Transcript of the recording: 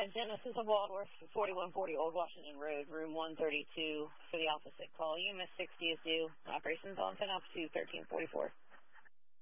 Genesis of Waldworth, 4140 Old Washington Road, room 132 for the Alpha 6 call. UMS 60 is due. Operations on 10 off to 1344.